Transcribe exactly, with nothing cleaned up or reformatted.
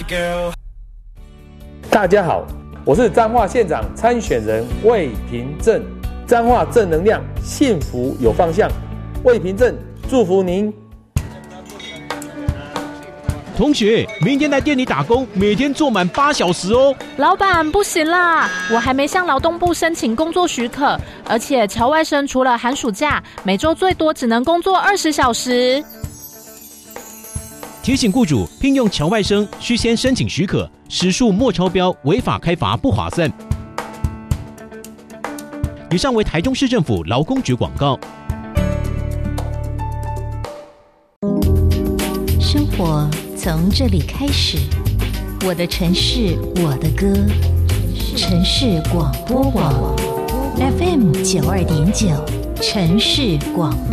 大家好，我是彰化县长参选人魏平正，彰化正能量，幸福有方向。魏平正祝福您。 同学，明天来店里打工，每天做满八小时哦。 老板，不行啦，我还没向劳动部申请工作许可，而且侨外生除了寒暑假，每周最多只能工作二十小时。 提醒雇主，聘用侨外生需先申请许可，时数莫超标，违法开罚不划算。以上为台中市政府劳工局广告。 生活从这里开始，我的城市，我的歌，城市广播网 F M 九二点九，城市广播。